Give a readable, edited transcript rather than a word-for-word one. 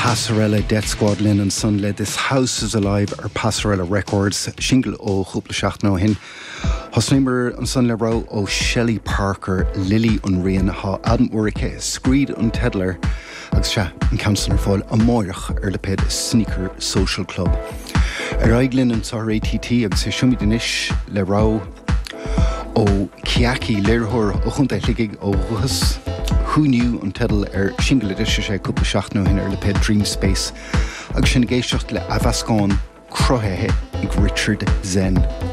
Passarella Death Squad Lynn and Son led This House is Alive ar Passarella Records shingle ó chúpla seacht nó hin. Hosnimer an Son le rá ó Shelley Parker, Lily an Rian ha Adam Urike, Screed an Tedler agus se an Councillor fáil a móireach ar le ped Sneaker Social Club. Ar aiglinn an tar ATT agus sé siomid inis le rá ó Ciaci léirthóir ó chunta ligig ó Ruchas. Who knew an tedal shingle edition sé cúpla seacht nó hin ar le ped Dream Space agus sin géisteacht le Avascon crothe ag Richard Zen.